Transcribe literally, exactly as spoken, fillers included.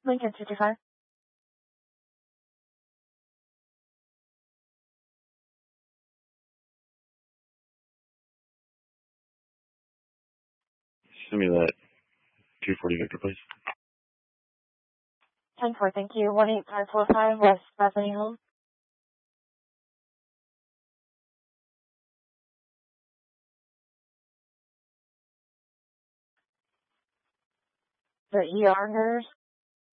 Lincoln fifty-five. Send me that two forty Victor, please. ten four, thank you. one eight five four five West Bethany Home. The E R nurse